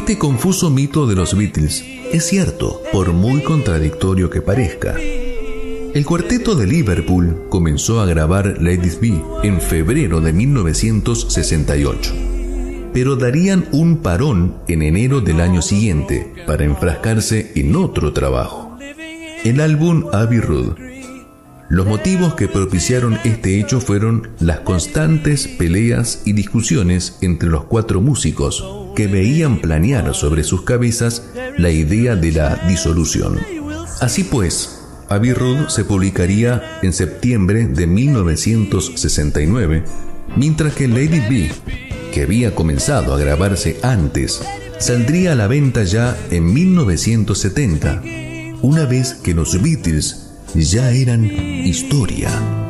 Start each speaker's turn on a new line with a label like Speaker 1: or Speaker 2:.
Speaker 1: Este confuso mito de los Beatles es cierto, por muy contradictorio que parezca. El cuarteto de Liverpool comenzó a grabar Let It Be en febrero de 1968, pero darían un parón en enero del año siguiente para enfrascarse en otro trabajo, el álbum Abbey Road. Los motivos que propiciaron este hecho fueron las constantes peleas y discusiones entre los cuatro músicos que veían planear sobre sus cabezas la idea de la disolución. Así pues, Abbey Road se publicaría en septiembre de 1969, mientras que Let It Be, que había comenzado a grabarse antes, saldría a la venta ya en 1970, una vez que los Beatles ya eran historia.